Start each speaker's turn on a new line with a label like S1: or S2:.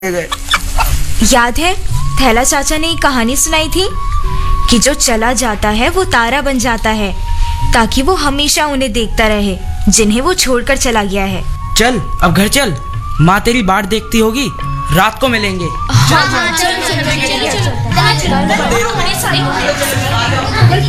S1: गए।
S2: याद है थैला चाचा ने एक कहानी सुनाई थी कि जो चला जाता है वो तारा बन जाता है, ताकि वो हमेशा उन्हें देखता रहे जिन्हें वो छोड़कर चला गया है।
S1: चल अब घर चल, माँ तेरी बाट देखती होगी, रात को मिलेंगे।
S2: हाँ, चल।